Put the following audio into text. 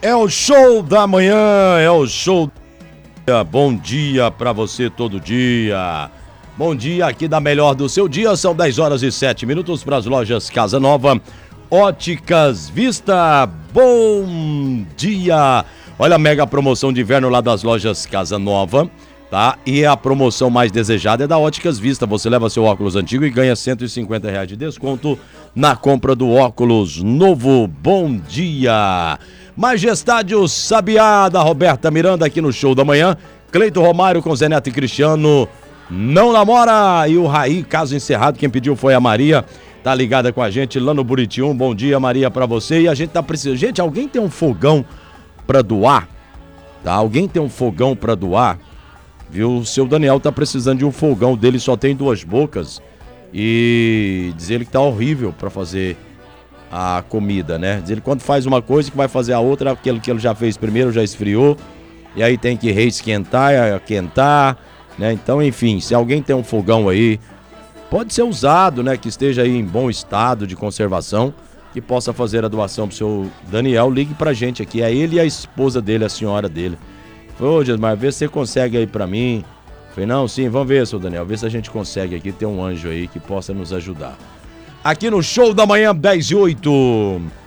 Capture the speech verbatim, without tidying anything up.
É o show da manhã, é o show. Bom dia pra você todo dia. Bom dia aqui da melhor do seu dia. São dez horas e sete minutos para as lojas Casa Nova. Óticas Vista. Bom dia. Olha a mega promoção de inverno lá das lojas Casa Nova, tá? E a promoção mais desejada é da Óticas Vista. Você leva seu óculos antigo e ganha cento e cinquenta reais de desconto na compra do óculos novo. Bom dia. Majestade o Sabiá da Roberta Miranda aqui no show da manhã. Cleito Romário com Zé Neto e Cristiano. Não namora. E o Raí, caso encerrado, quem pediu foi a Maria. Tá ligada com a gente lá no Buritium. Bom dia, Maria, pra você. E a gente tá precisando. Gente, alguém tem um fogão pra doar? Tá? Alguém tem um fogão pra doar? Viu? O seu Daniel tá precisando de um fogão. O dele só tem duas bocas. E diz ele que tá horrível pra fazer a comida, né? Diz ele quando faz uma coisa que vai fazer a outra, aquilo que ele já fez primeiro já esfriou. E aí tem que reesquentar, aquentar, né? Então, enfim, se alguém tem um fogão aí, pode ser usado, né? Que esteja aí em bom estado de conservação, que possa fazer a doação pro seu Daniel, ligue pra gente aqui. É ele e a esposa dele, a senhora dele. Ô, Gismar, vê se você consegue aí pra mim. Falei, não, sim, vamos ver, seu Daniel. Vê se a gente consegue aqui ter um anjo aí que possa nos ajudar. Aqui no Show da Manhã, dez e oito.